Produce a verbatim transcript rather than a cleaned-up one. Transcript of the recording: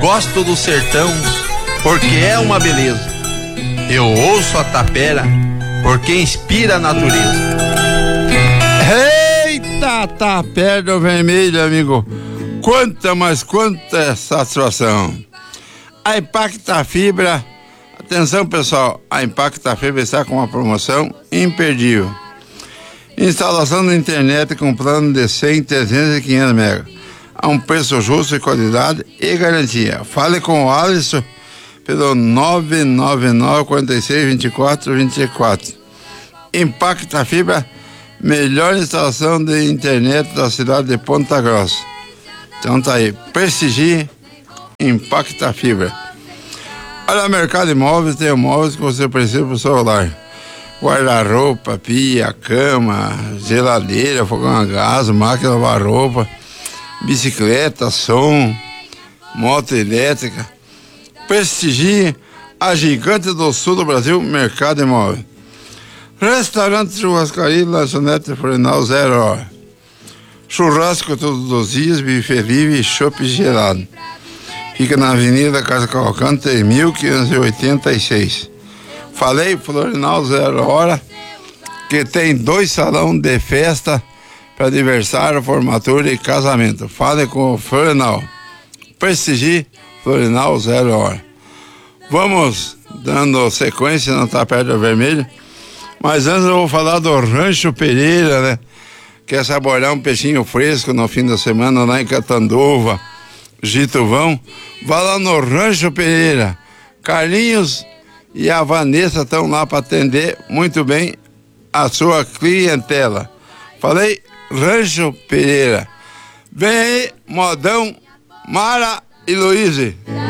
Gosto do sertão porque é uma beleza. Eu ouço a tapera porque inspira a natureza. Eita, tapera do vermelho, amigo. Quanta, mas quanta satisfação. A Impacta Fibra, atenção pessoal, a Impacta Fibra está com uma promoção imperdível. Instalação da internet com plano de cem, trezentos e quinhentos mega. A um preço justo, de qualidade e garantia. Fale com o Alisson pelo nove nove nove, quatro seis, dois quatro dois quatro. Impacta Fibra, melhor instalação de internet da cidade de Ponta Grossa. Então tá aí, prestigie Impacta Fibra. Olha, Mercado Imóveis tem imóveis que você precisa para o seu lar. Guarda-roupa, pia, cama, geladeira, fogão a gás, máquina de lavar roupa, bicicleta, som, moto elétrica. Prestigie a gigante do sul do Brasil, Mercado Imóvel. Restaurante, churrascaria, lanchonete Florenal, zero hora. Churrasco todos os dias, buffet livre e chopp gelado. Fica na Avenida Casa Cavalcante, três mil quinhentos e oitenta e seis. Falei, Florenal, zero hora, que tem dois salões de festa para aniversário, formatura e casamento. Fale com o Florenal. Prestigie Florenal, zero hora. Vamos dando sequência na Tapera Vermelha, mas antes eu vou falar do Rancho Pereira, né? Quer saborear um peixinho fresco no fim da semana lá em Catanduva, Gituvão? Vá lá no Rancho Pereira. Carlinhos e a Vanessa estão lá para atender muito bem a sua clientela. Falei, Rancho Pereira. Vem aí, Modão, Mara e Luíse.